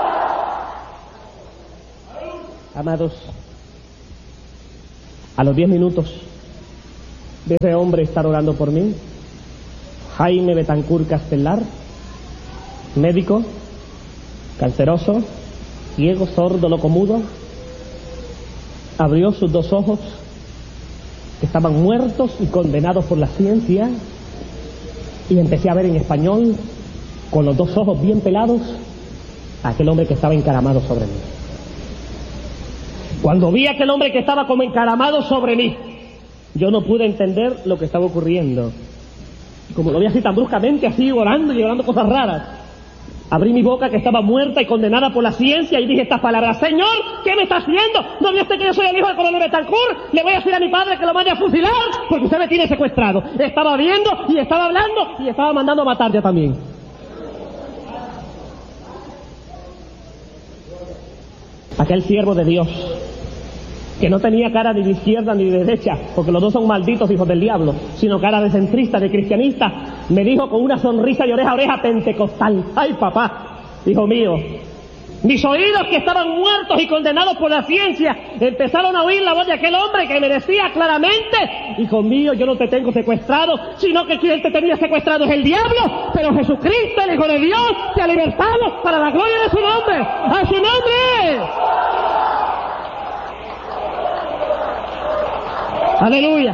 Amados, a los diez minutos de ese hombre estar orando por mí, Jaime Betancourt Castelar, médico, canceroso, ciego, sordo, locomudo, abrió sus dos ojos, que estaban muertos y condenados por la ciencia, y empecé a ver en español, con los dos ojos bien pelados, a aquel hombre que estaba encaramado sobre mí. Cuando vi a aquel hombre que estaba como encaramado sobre mí, yo no pude entender lo que estaba ocurriendo. Como lo vi así tan bruscamente, así orando y orando cosas raras, abrí mi boca que estaba muerta y condenada por la ciencia y dije estas palabras: Señor, ¿qué me está haciendo? ¿No vio usted que yo soy el hijo del coronel Betancourt? Le voy a decir a mi padre que lo mande a fusilar porque usted me tiene secuestrado. Estaba viendo y estaba hablando y estaba mandando a matar ya también. Aquel siervo de Dios, que no tenía cara ni de izquierda ni de derecha, porque los dos son malditos hijos del diablo, sino cara de centrista, de cristianista, me dijo con una sonrisa de oreja a oreja pentecostal: ay papá, hijo mío, mis oídos que estaban muertos y condenados por la ciencia empezaron a oír la voz de aquel hombre que me decía claramente: hijo mío, yo no te tengo secuestrado, sino que quien te tenía secuestrado es el diablo, pero Jesucristo, el Hijo de Dios, te ha libertado para la gloria de su nombre. ¡A su nombre! ¡Aleluya!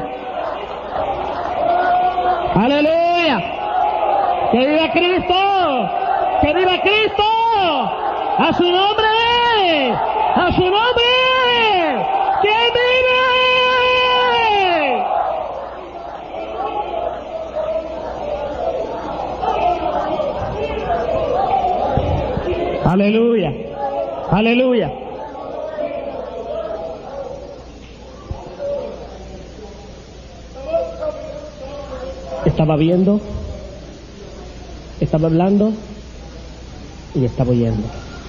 ¡Aleluya! ¡Que viva Cristo! ¡Que viva Cristo! ¡A su nombre! ¡A su nombre! ¡Que vive! ¡Aleluya! ¡Aleluya! Estaba viendo, estaba hablando y estaba oyendo.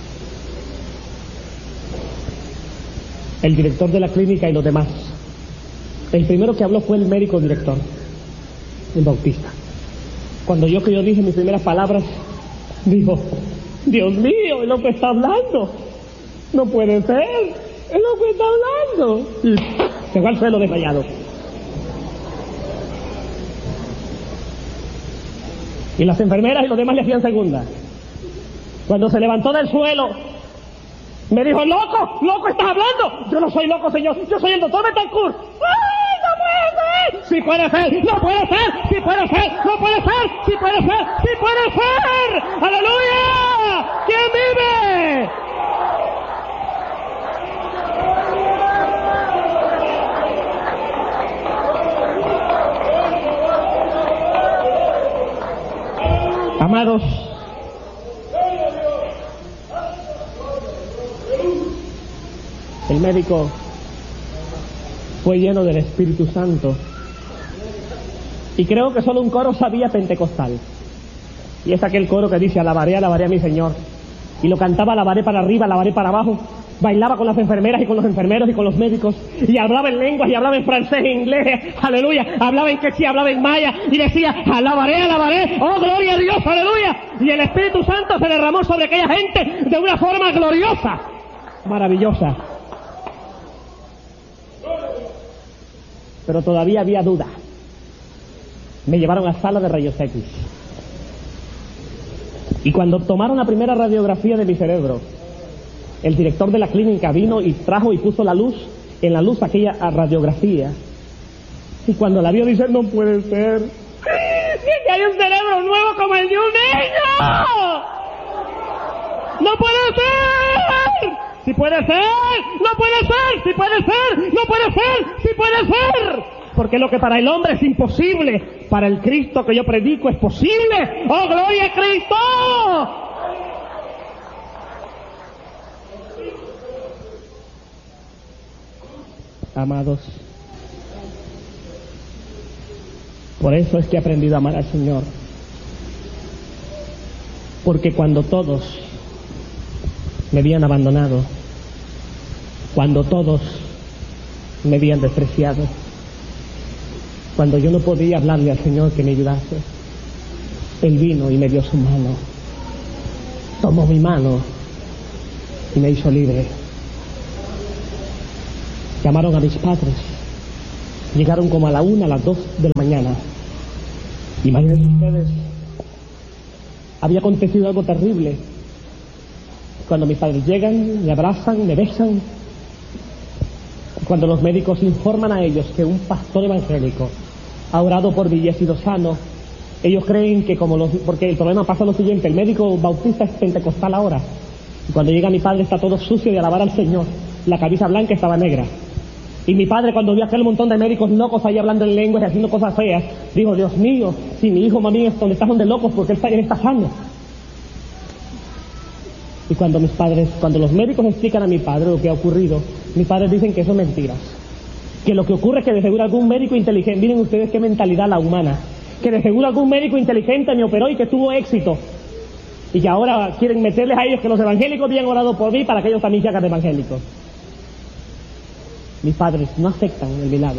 El director de la clínica y los demás. El primero que habló fue el médico director, el Bautista. Cuando yo que yo dije mis primeras palabras, dijo: Dios mío, el hombre está hablando. No puede ser, el hombre está hablando. Y se fue al suelo desmayado. Y las enfermeras y los demás le hacían segunda. Cuando se levantó del suelo, me dijo: loco, loco, estás hablando. Yo no soy loco, señor, yo soy el doctor Betancourt. ¡Ay, no puede ser! Sí puede ser, no puede ser, sí puede ser, no puede ser, sí puede ser, sí puede ser. ¡Aleluya! ¿Quién vive? Amados, el médico fue lleno del Espíritu Santo y creo que solo un coro sabía pentecostal, y es aquel coro que dice: alabaré, alabaré a mi Señor, y lo cantaba: alabaré para arriba, alabaré para abajo. Bailaba con las enfermeras y con los enfermeros y con los médicos, y hablaba en lenguas, y hablaba en francés e inglés, aleluya, hablaba en quechua, hablaba en maya, y decía: alabaré, alabaré, oh gloria a Dios, aleluya. Y el Espíritu Santo se derramó sobre aquella gente de una forma gloriosa, maravillosa. Pero todavía había duda. Me llevaron a sala de rayos X, y cuando tomaron la primera radiografía de mi cerebro, el director de la clínica vino y trajo y puso la luz, en la luz aquella radiografía. Y cuando la vio dice: no puede ser. ¡Que hay un cerebro nuevo como el de un niño! ¡No puede ser! ¡Sí puede ser! ¡No puede ser! ¡Sí puede ser! ¡No puede ser! ¡Sí puede ser! Porque lo que para el hombre es imposible, para el Cristo que yo predico es posible. ¡Oh, gloria a Cristo! Amados, por eso es que he aprendido a amar al Señor, porque cuando todos me habían abandonado, cuando todos me habían despreciado, cuando yo no podía hablarle al Señor que me ayudase, Él vino y me dio su mano, tomó mi mano y me hizo libre. Llamaron a mis padres, llegaron como a la una, a las dos de la mañana. Imagínense ustedes, había acontecido algo terrible. Cuando mis padres llegan, me abrazan, me besan, cuando los médicos informan a ellos que un pastor evangélico ha orado por mí y he sido sano, ellos creen que como los... porque el problema pasa lo siguiente, el médico bautista es pentecostal ahora, y cuando llega mi padre está todo sucio de alabar al Señor, la camisa blanca estaba negra. Y mi padre, cuando vio aquel montón de médicos locos ahí hablando en lenguas y haciendo cosas feas, dijo, Dios mío, si mi hijo mami es donde está donde locos, porque él está, él está sano. Y cuando mis padres, cuando los médicos explican a mi padre lo que ha ocurrido, mis padres dicen que eso es mentiras. Que lo que ocurre es que de seguro algún médico inteligente, miren ustedes qué mentalidad la humana, que de seguro algún médico inteligente me operó y que tuvo éxito. Y que ahora quieren meterles a ellos que los evangélicos habían orado por mí para que ellos también se hagan evangélicos. Mis padres no aceptan el milagro.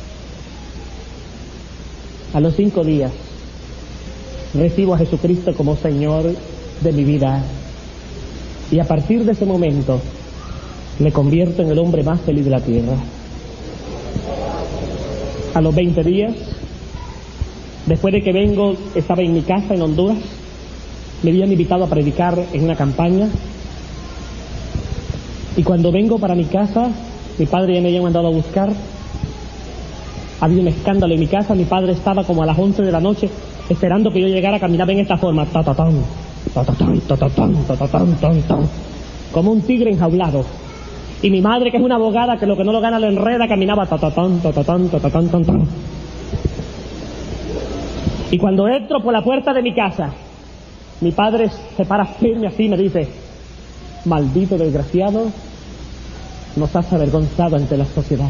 A los cinco días recibo a Jesucristo como Señor de mi vida. Y a partir de ese momento me convierto en el hombre más feliz de la tierra. A los veinte días, después de que vengo, estaba en mi casa en Honduras, me habían invitado a predicar en una campaña. Y cuando vengo para mi casa, mi padre ya me había mandado a buscar. Había un escándalo en mi casa. Mi padre estaba como a las once de la noche esperando que yo llegara. Caminaba en esta forma, ta ta tan, ta ta tan, ta ta tan, ta ta tan, tan, tan, como un tigre enjaulado. Y mi madre, que es una abogada, que lo que no lo gana lo enreda, caminaba ta ta tan, ta ta tan, ta ta tan, tan, tan. Y cuando entro por la puerta de mi casa, mi padre se para firme así y me dice, maldito desgraciado, nos has avergonzado ante la sociedad.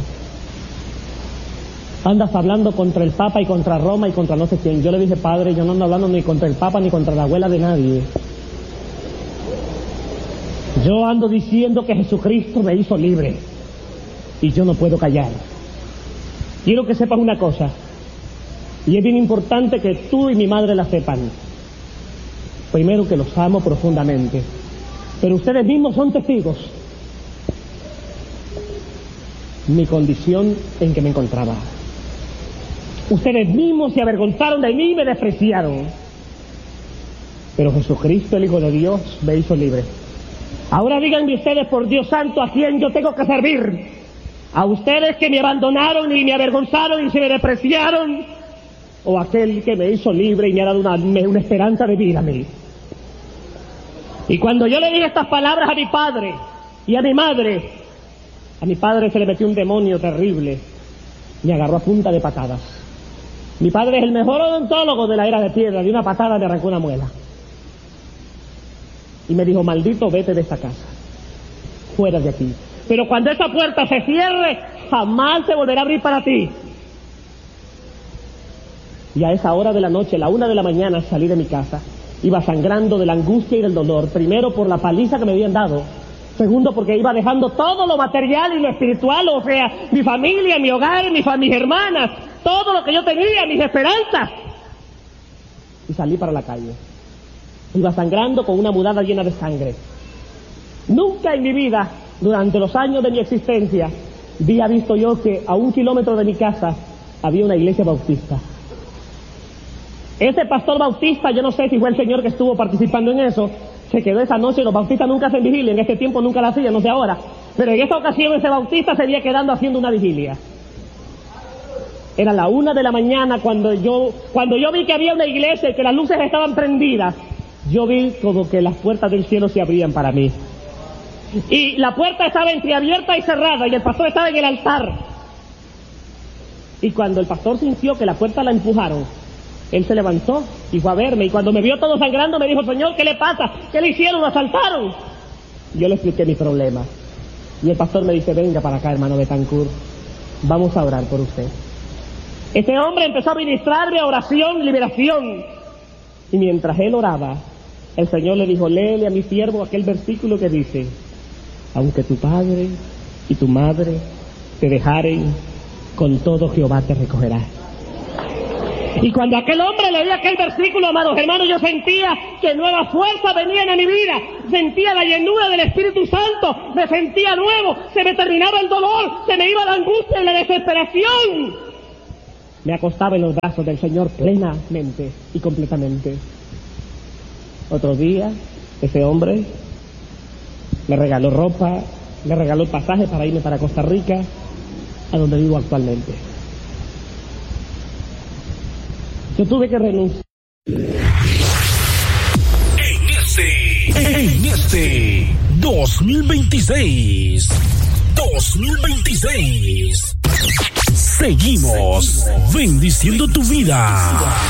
Andas hablando contra el Papa y contra Roma y contra no sé quién. Yo le dije, padre, yo no ando hablando ni contra el Papa ni contra la abuela de nadie. Yo ando diciendo que Jesucristo me hizo libre. Y yo no puedo callar. Quiero que sepan una cosa. Y es bien importante que tú y mi madre la sepan. Primero, que los amo profundamente. Pero ustedes mismos son testigos. Mi condición en que me encontraba. Ustedes mismos se avergonzaron de mí y me despreciaron. Pero Jesucristo, el Hijo de Dios, me hizo libre. Ahora díganme ustedes, por Dios santo, ¿a quién yo tengo que servir? ¿A ustedes que me abandonaron y me avergonzaron y se me despreciaron? ¿O a aquel que me hizo libre y me ha dado una, una esperanza de vida a mí? Y cuando yo le dije estas palabras a mi padre y a mi madre, a mi padre se le metió un demonio terrible. Me agarró a punta de patadas. Mi padre es el mejor odontólogo de la era de piedra. De una patada me arrancó una muela. Y me dijo, maldito, vete de esta casa. Fuera de aquí. Pero cuando esa puerta se cierre, jamás se volverá a abrir para ti. Y a esa hora de la noche, la una de la mañana, salí de mi casa. Iba sangrando de la angustia y del dolor. Primero por la paliza que me habían dado. Segundo, porque iba dejando todo lo material y lo espiritual, o sea, mi familia, mi hogar, mi fa mis hermanas, todo lo que yo tenía, mis esperanzas. Y salí para la calle. Iba sangrando con una mudada llena de sangre. Nunca en mi vida, durante los años de mi existencia, había visto yo que a un kilómetro de mi casa había una iglesia bautista. Ese pastor bautista, yo no sé si fue el señor que estuvo participando en eso, se quedó esa noche. Los bautistas nunca hacen vigilia, en este tiempo nunca la hacían, no sé ahora, pero en esa ocasión ese bautista se había quedando haciendo una vigilia. Era la una de la mañana cuando yo, cuando yo vi que había una iglesia y que las luces estaban prendidas, yo vi como que las puertas del cielo se abrían para mí. Y la puerta estaba entreabierta y cerrada y el pastor estaba en el altar. Y cuando el pastor sintió que la puerta la empujaron, él se levantó y fue a verme, y cuando me vio todo sangrando me dijo, Señor, ¿qué le pasa? ¿Qué le hicieron? ¿Lo asaltaron? Yo le expliqué mi problema. Y el pastor me dice, venga para acá, hermano Betancourt, vamos a orar por usted. Este hombre empezó a ministrarme oración, liberación. Y mientras él oraba, el Señor le dijo, léele a mi siervo aquel versículo que dice, aunque tu padre y tu madre te dejaren, con todo Jehová te recogerá. Y cuando aquel hombre leía aquel versículo, amados hermanos, yo sentía que nuevas fuerzas venían a mi vida, sentía la llenura del Espíritu Santo, me sentía nuevo, se me terminaba el dolor, se me iba la angustia y la desesperación. Me acostaba en los brazos del Señor plenamente y completamente. Otro día, ese hombre me regaló ropa, me regaló el pasaje para irme para Costa Rica, a donde vivo actualmente. Yo tuve que renunciar. En este, en este dos mil veintiséis, dos mil veintiséis, seguimos bendiciendo tu vida.